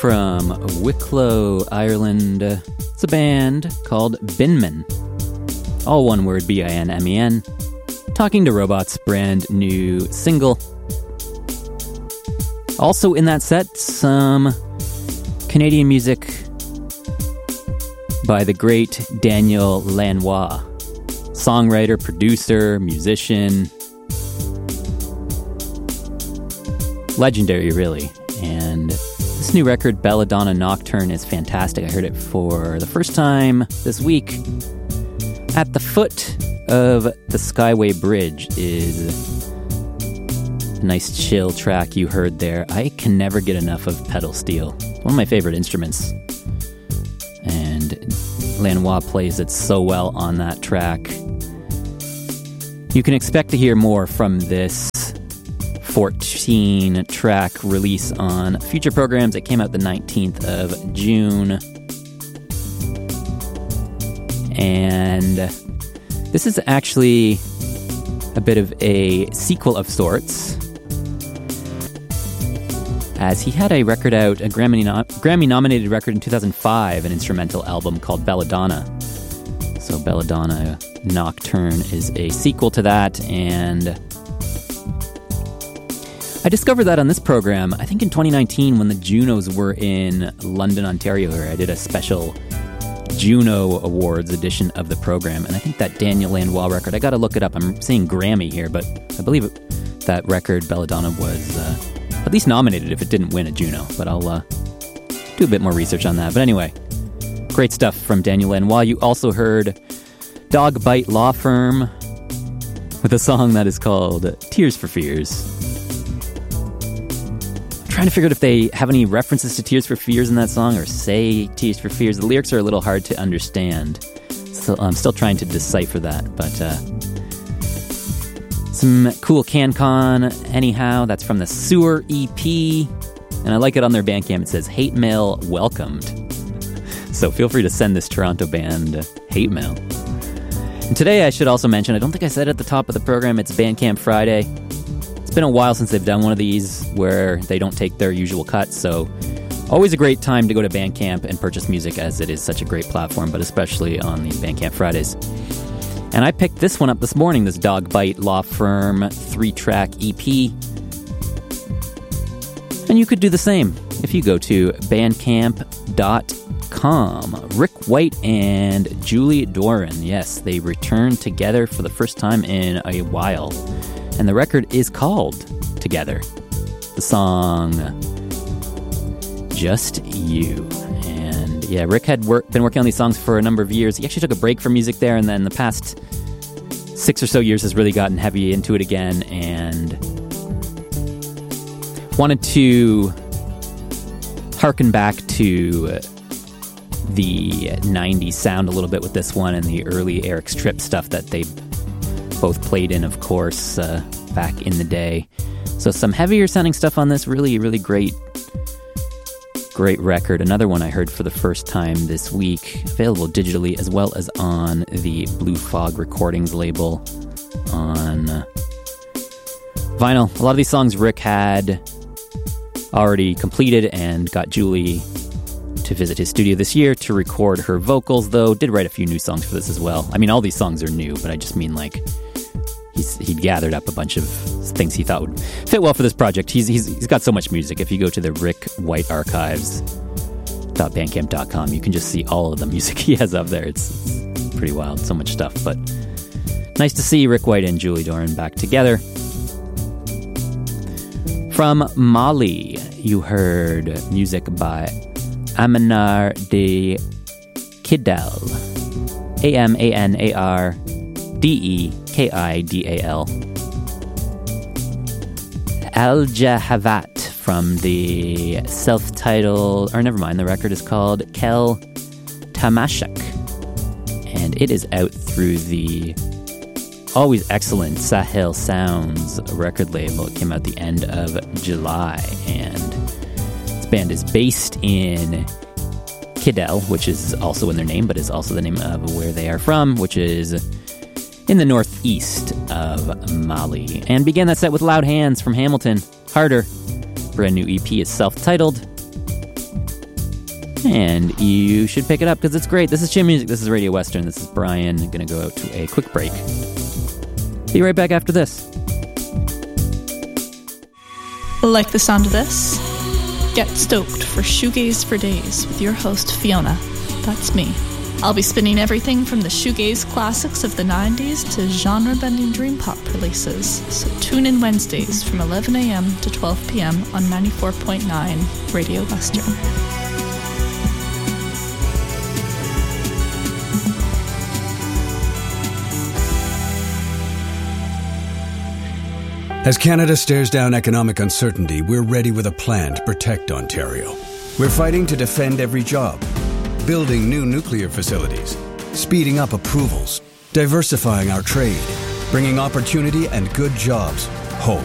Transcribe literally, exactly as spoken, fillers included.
from Wicklow, Ireland. It's a band called Binmen. All one word, B I N M E N. Talking to Robots' brand new single. Also in that set, some Canadian music by the great Daniel Lanois. Songwriter, producer, musician. Legendary, really. And this new record, Belladonna Nocturne, is fantastic. I heard it for the first time this week. At the foot of the Skyway Bridge is a nice chill track you heard there. I can never get enough of pedal steel. One of my favorite instruments. And Lanois plays it so well on that track. You can expect to hear more from this fourteen track release on future programs. It came out the nineteenth of June. And this is actually a bit of a sequel of sorts, as he had a record out, a Grammy no- Grammy nominated record in two thousand five, an instrumental album called Belladonna. So Belladonna Nocturne is a sequel to that, and I discovered that on this program, I think in twenty nineteen, when the Junos were in London, Ontario, where I did a special Juno Awards edition of the program. And I think that Daniel Lanois record, I gotta look it up. I'm saying Grammy here, but I believe that record, Belladonna, was uh, at least nominated if it didn't win a Juno. But I'll uh, do a bit more research on that. But anyway, great stuff from Daniel Lanois. You also heard Dog Bite Law Firm with a song that is called Tears for Fears. Trying to figure out if they have any references to Tears for Fears in that song or say Tears for Fears. The lyrics are a little hard to understand, so I'm still trying to decipher that. But uh, some cool CanCon anyhow. That's from the Sewer E P, and I like it on their Bandcamp. It says Hate Mail Welcomed. So feel free to send this Toronto band hate mail. And today I should also mention, I don't think I said at the top of the program, it's Bandcamp Friday. It's been a while since they've done one of these where they don't take their usual cut, so always a great time to go to Bandcamp and purchase music, as it is such a great platform, but especially on the Bandcamp Fridays. And I picked this one up this morning, this Dog Bite Law Firm three-track E P. And you could do the same if you go to bandcamp dot com. Rick White and Julie Doran, yes, they returned together for the first time in a while. And the record is called Together. The song, Just You. And yeah, Rick had work, been working on these songs for a number of years. He actually took a break from music there, and then the past six or so years has really gotten heavy into it again, and wanted to harken back to the nineties sound a little bit with this one, and the early Eric Stripp stuff that they both played in, of course, uh, back in the day. So some heavier sounding stuff on this. Really, really great, great record. Another one I heard for the first time this week. Available digitally as well as on the Blue Fog Recordings label on uh, vinyl. A lot of these songs Rick had already completed and got Julie to visit his studio this year to record her vocals, though. Did write a few new songs for this as well. I mean, all these songs are new, but I just mean like he's he'd gathered up a bunch of things he thought would fit well for this project. He's he's, he's got so much music. If you go to the Rick White Archives dot bandcamp dot com, you can just see all of the music he has up there. It's, it's pretty wild, so much stuff. But nice to see Rick White and Julie Doran back together. From Mali, you heard music by Amanar de Kidal, A M A N A R D E K I D A L. Al Jahavat from the self-titled, or never mind, the record is called Kel Tamashak, and it is out through the always excellent Sahel Sounds record label. It came out the end of July, and this band is based in Kidal, which is also in their name, but is also the name of where they are from, which is in the northeast of Mali. And began that set with Loud Hands from Hamilton. Harder. Brand new E P is self-titled. And you should pick it up because it's great. This is Chin Music. This is Radio Western. This is Brian. I'm going to go out to a quick break. Be right back after this. Like the sound of this? Get stoked for Shoegaze for Days with your host Fiona. That's me. I'll be spinning everything from the shoegaze classics of the nineties to genre-bending dream pop releases. So tune in Wednesdays from eleven a.m. to twelve p.m. on ninety-four point nine Radio Western. As Canada stares down economic uncertainty, we're ready with a plan to protect Ontario. We're fighting to defend every job, building new nuclear facilities, speeding up approvals, diversifying our trade, bringing opportunity and good jobs home.